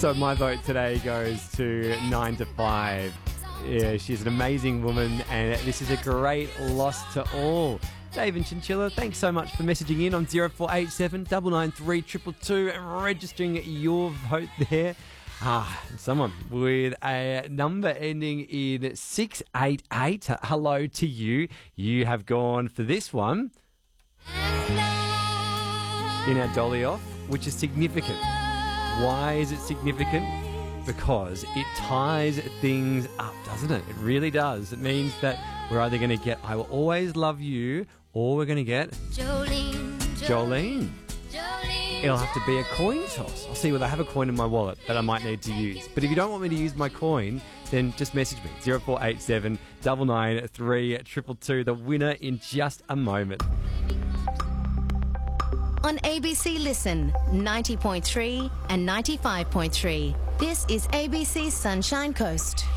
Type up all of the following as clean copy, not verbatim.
So my vote today goes to 9 to 5. Yeah, she's an amazing woman, and this is a great loss to all. Dave and Chinchilla, thanks so much for messaging in on 0487 993 222 and registering your vote there. Someone with a number ending in 688. Hello to you. You have gone for this one in our Dolly Off, which is significant. Why is it significant? Because it ties things up, doesn't it? It really does. It means that we're either going to get I Will Always Love You, or we're going to get Jolene. It'll have to be a coin toss. I'll see whether I have a coin in my wallet that I might need to use. But if you don't want me to use my coin, then just message me. 0487 993 222. The winner in just a moment. On ABC Listen, 90.3 and 95.3. This is ABC Sunshine Coast.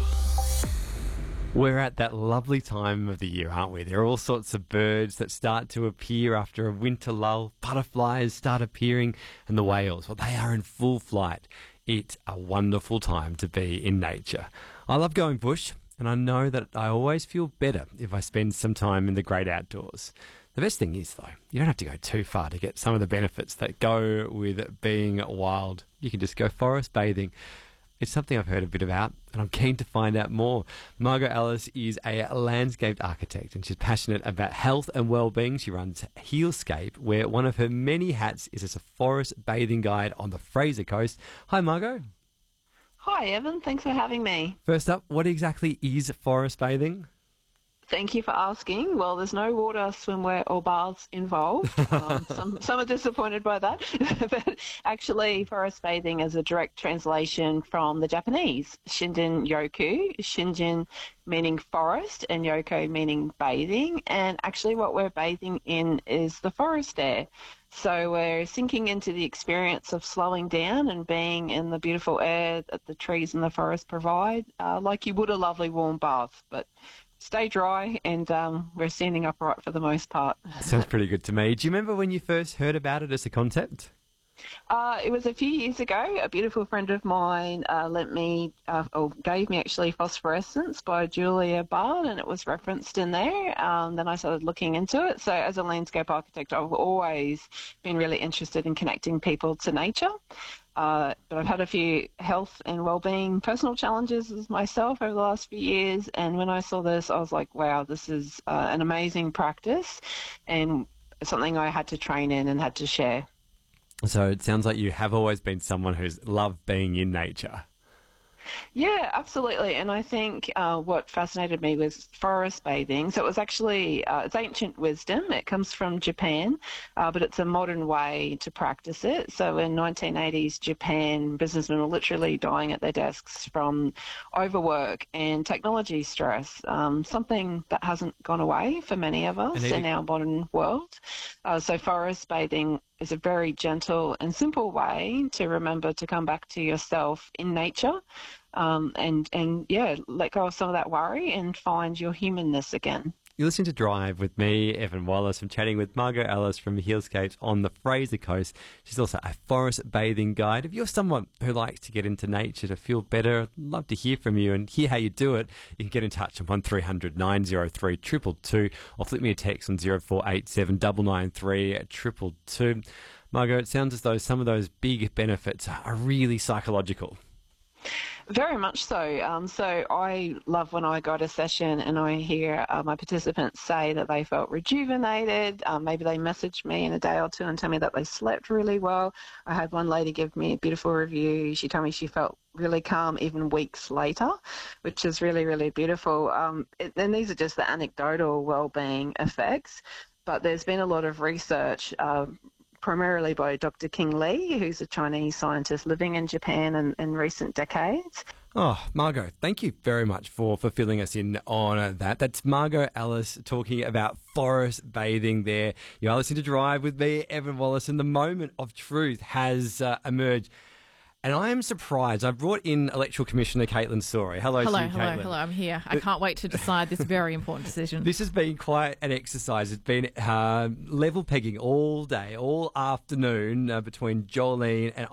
We're at that lovely time of the year, aren't we? There are all sorts of birds that start to appear after a winter lull. Butterflies start appearing, and the whales, well, they are in full flight. It's a wonderful time to be in nature. I love going bush, and I know that I always feel better if I spend some time in the great outdoors. The best thing is, though, you don't have to go too far to get some of the benefits that go with being wild. You can just go forest bathing. It's something I've heard a bit about, and I'm keen to find out more. Margot Ellis is a landscaped architect, and she's passionate about health and well-being. She runs Healscape, where one of her many hats is as a forest bathing guide on the Fraser Coast. Hi, Margot. Hi, Evan. Thanks for having me. First up, what exactly is forest bathing? Thank you for asking. Well, there's no water, swimwear or baths involved. Some are disappointed by that. But actually, forest bathing is a direct translation from the Japanese. Shinjin yoku, Shinjin meaning forest and yoko meaning bathing. And actually what we're bathing in is the forest air. So we're sinking into the experience of slowing down and being in the beautiful air that the trees and the forest provide, like you would a lovely warm bath. But stay dry, and we're standing upright for the most part. Sounds pretty good to me. Do you remember when you first heard about it as a concept? It was a few years ago. A beautiful friend of mine gave me actually Phosphorescence by Julia Bard, and it was referenced in there. Then I started looking into it. So as a landscape architect, I've always been really interested in connecting people to nature. But I've had a few health and well-being personal challenges myself over the last few years, and when I saw this, I was like, wow, this is an amazing practice and something I had to train in and had to share. So it sounds like you have always been someone who's loved being in nature. Yeah, absolutely. And I think what fascinated me was forest bathing. So it was actually, it's ancient wisdom. It comes from Japan, but it's a modern way to practice it. So in 1980s Japan, businessmen were literally dying at their desks from overwork and technology stress, something that hasn't gone away for many of us in our modern world. So forest bathing is a very gentle and simple way to remember to come back to yourself in nature, and let go of some of that worry and find your humanness again. You're listening to Drive with me, Evan Wallace. I'm chatting with Margot Ellis from Healscapes on the Fraser Coast. She's also a forest bathing guide. If you're someone who likes to get into nature to feel better, I'd love to hear from you and hear how you do it. You can get in touch on 1300 903 222 or flip me a text on 0487 993 222. Margot, it sounds as though some of those big benefits are really psychological. Very much so. So I love when I go to a session and I hear my participants say that they felt rejuvenated. Maybe they message me in a day or two and tell me that they slept really well. I had one lady give me a beautiful review. She told me she felt really calm even weeks later, which is really, really beautiful. And these are just the anecdotal well-being effects, but there's been a lot of research primarily by Dr. King Lee, who's a Chinese scientist living in Japan in recent decades. Oh, Margot, thank you very much for filling us in on that. That's Margot Ellis talking about forest bathing there. You are listening to Drive with me, Evan Wallace, and the moment of truth has emerged. And I am surprised. I brought in Electoral Commissioner Caitlin Storey. Hello, Caitlin. Hello, I'm here. I can't wait to decide this very important decision. This has been quite an exercise. It's been level pegging all day, all afternoon between Jolene and